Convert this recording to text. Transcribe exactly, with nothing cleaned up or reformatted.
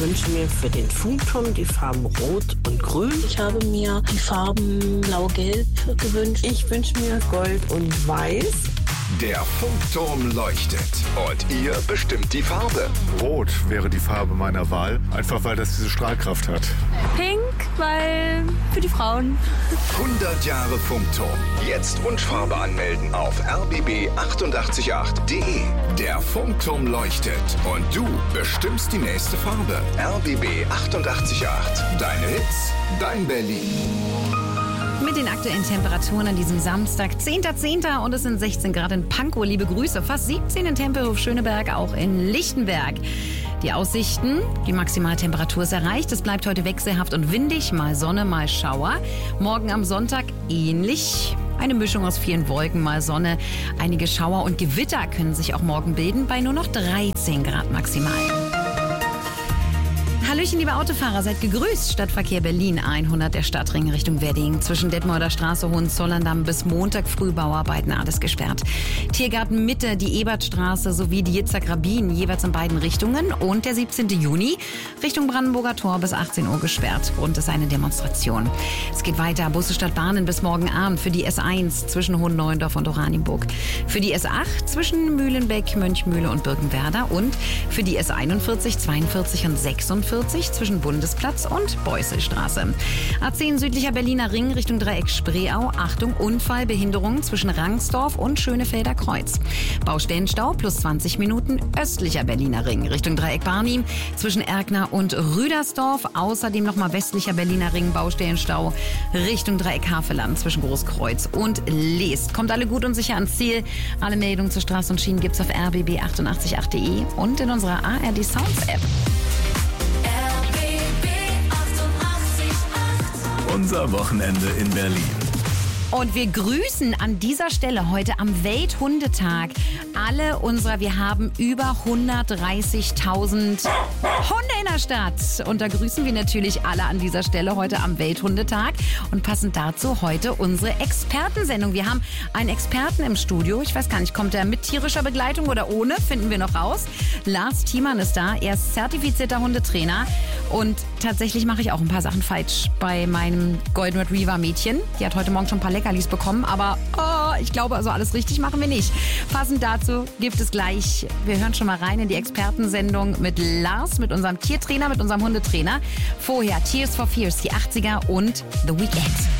wünsche mir für den Funkturm die Farben Rot und Grün. Ich habe mir die Farben Blau-Gelb gewünscht. Ich wünsche mir Gold und Weiß. Der Funkturm leuchtet und ihr bestimmt die Farbe. Rot wäre die Farbe meiner Wahl, einfach weil das diese Strahlkraft hat. Pink, weil für die Frauen. hundert Jahre Funkturm. Jetzt Wunschfarbe anmelden auf r b b acht acht acht punkt d e. Der Funkturm leuchtet und du bestimmst die nächste Farbe. r b b acht acht acht. Deine Hits, dein Berlin. Mit den aktuellen Temperaturen an diesem Samstag, zehnter zehnter und es sind sechzehn Grad in Pankow. Liebe Grüße, fast siebzehn in Tempelhof Schöneberg, auch in Lichtenberg. Die Aussichten, die Maximaltemperatur ist erreicht. Es bleibt heute wechselhaft und windig, mal Sonne, mal Schauer. Morgen am Sonntag ähnlich. Eine Mischung aus vielen Wolken, mal Sonne. Einige Schauer und Gewitter können sich auch morgen bilden, bei nur noch dreizehn Grad maximal. Hallöchen, liebe Autofahrer, seid gegrüßt. Stadtverkehr Berlin hundert, der Stadtring Richtung Wedding. Zwischen Detmolder Straße, Hohenzollern-Damm bis Montag früh Bauarbeiten, alles gesperrt. Tiergarten Mitte, die Ebertstraße sowie die Jitzak-Rabin, jeweils in beiden Richtungen. Und der siebzehnten Juni Richtung Brandenburger Tor bis achtzehn Uhr gesperrt. Grund ist eine Demonstration. Es geht weiter. Busse statt Bahnen bis morgen Abend für die S eins zwischen Hohenneuendorf und Oranienburg. Für die S acht zwischen Mühlenbeck, Mönchmühle und Birkenwerder. Und für die S einundvierzig, zweiundvierzig und sechsundvierzig zwischen Bundesplatz und Beuselstraße. A zehn südlicher Berliner Ring Richtung Dreieck Spreeau. Achtung, Unfall, Behinderung zwischen Rangsdorf und Schönefelder Kreuz. Baustellenstau plus zwanzig Minuten östlicher Berliner Ring Richtung Dreieck Barnim zwischen Erkner und Rüdersdorf. Außerdem nochmal westlicher Berliner Ring Baustellenstau Richtung Dreieck Havelland zwischen Großkreuz und Leest. Kommt alle gut und sicher ans Ziel. Alle Meldungen zur Straße und Schienen gibt's auf r b b acht acht acht punkt d e und in unserer A R D Sounds App. Unser Wochenende in Berlin. Und wir grüßen an dieser Stelle heute am Welthundetag alle unserer, wir haben über hundertdreißigtausend Hunde in der Stadt. Und da grüßen wir natürlich alle an dieser Stelle heute am Welthundetag. Und passend dazu heute unsere Expertensendung. Wir haben einen Experten im Studio. Ich weiß gar nicht, kommt er mit tierischer Begleitung oder ohne? Finden wir noch raus. Lars Thiemann ist da. Er ist zertifizierter Hundetrainer. Und tatsächlich mache ich auch ein paar Sachen falsch bei meinem Golden Retriever Mädchen. Die hat heute Morgen schon ein paar Leckerlis bekommen. Aber oh, ich glaube, also alles richtig machen wir nicht. Passend dazu gibt es gleich, wir hören schon mal rein in die Expertensendung mit Lars, mit unserem Tiertrainer, mit unserem Hundetrainer. Vorher Tears for Fears, die achtziger und The Weeknd.